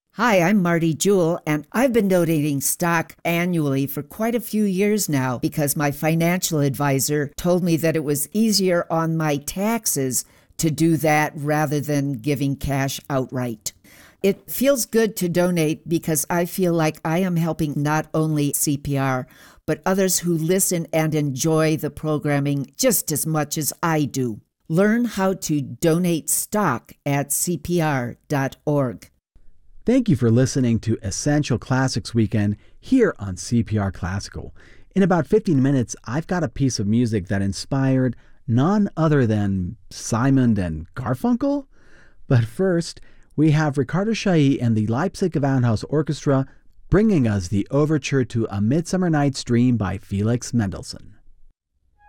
Hi, I'm Marty Jewell, and I've been donating stock annually for quite a few years now because my financial advisor told me that it was easier on my taxes to do that rather than giving cash outright. It feels good to donate because I feel like I am helping not only CPR, but others who listen and enjoy the programming just as much as I do. Learn how to donate stock at CPR.org. Thank you for listening to Essential Classics Weekend here on CPR Classical. In about 15 minutes, I've got a piece of music that inspired none other than Simon and Garfunkel. But first, we have Ricardo Chailly and the Leipzig Gewandhaus Orchestra bringing us the overture to A Midsummer Night's Dream by Felix Mendelssohn.